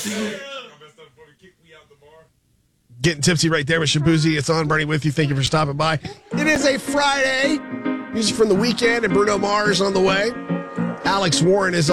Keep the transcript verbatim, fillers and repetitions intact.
Getting tipsy right there with Shabuzi. It's on. Bernie with you. Thank you for stopping by. It is a Friday. Music from The Weeknd and Bruno Mars on the way. Alex Warren is